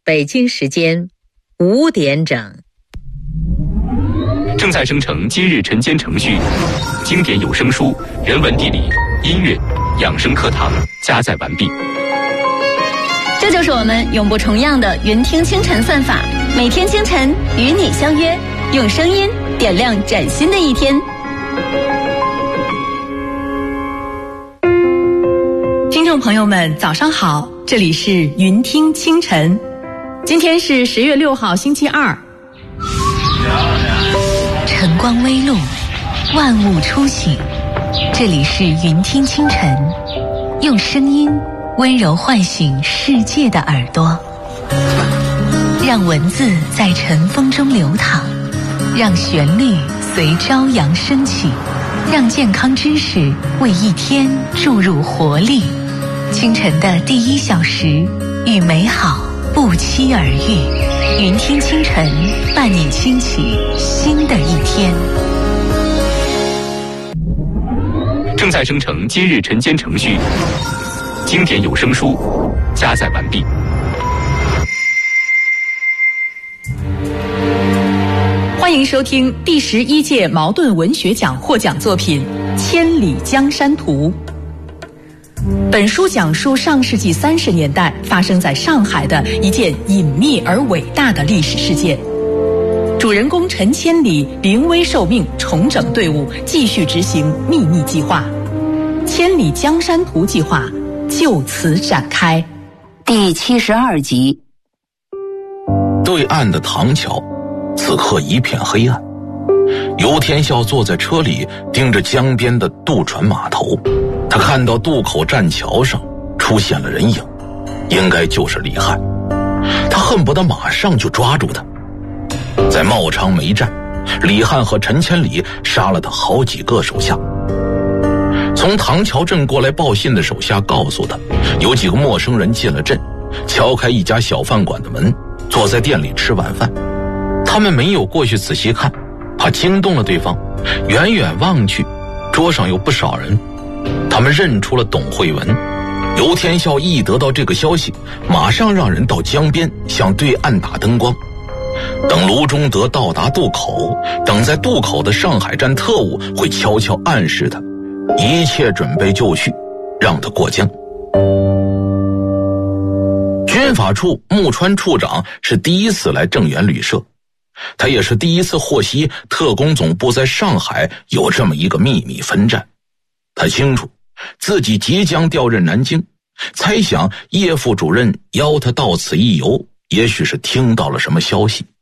北京时间5点整。 正在生成今日晨间程序，经典有声书、人文地理、音乐、养生课堂加载完毕。 这就是我们永不重样的云听清晨算法，每天清晨与你相约，用声音点亮崭新的一天。 听众朋友们早上好，这里是云听清晨，今天是10月6号星期二。 晨光微露，万物初醒，这里是云听清晨，用声音温柔唤醒世界的耳朵，让文字在晨风中流淌，让旋律随朝阳升起，让健康知识为一天注入活力。清晨的第1小时，与美好不期而遇，云听清晨，伴你轻启新的一天。 正在生成今日晨间程序，经典有声书加载完毕。 欢迎收听第11届茅盾文学奖获奖作品《千里江山图》。本书讲述上世纪30年代发生在上海的一件隐秘而伟大的历史事件。主人公陈千里临危受命，重整队伍，继续执行秘密计划。千里江山图计划就此展开。 第72集。 对岸的唐桥此刻一片黑暗，游天笑坐在车里盯着江边的渡船码头，他看到渡口栈桥上出现了人影，应该就是李翰。他恨不得马上就抓住他。在茂昌梅站，李翰和陈千里杀了他好几个手下。从唐桥镇过来报信的手下告诉他，有几个陌生人进了镇，敲开一家小饭馆的门，坐在店里吃晚饭。他们没有过去仔细看，怕惊动了对方。远远望去，桌上有不少人，他们认出了董慧文。游天笑一得到这个消息，马上让人到江边向对岸打灯光。等卢中德到达渡口，等在渡口的上海站特务会悄悄暗示他，一切准备就绪，让他过江。军法处木川处长是第一次来正源旅社，他也是第一次获悉特工总部在上海有这么一个秘密分站。他清楚自己即将调任南京，猜想叶副主任邀他到此一游，也许是听到了什么消息。